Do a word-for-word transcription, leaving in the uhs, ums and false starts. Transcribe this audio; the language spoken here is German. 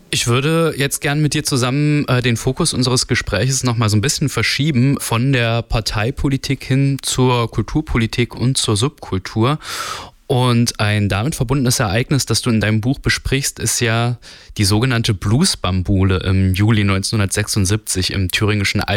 Ich würde jetzt gern mit dir zusammen äh, den Fokus unseres Gespräches noch mal so ein bisschen verschieben von der Parteipolitik hin zur Kulturpolitik und zur Subkultur. Und ein damit verbundenes Ereignis, das du in deinem Buch besprichst, ist ja die sogenannte Bluesbambule im Juli neunzehnhundertsechsundsiebzig im thüringischen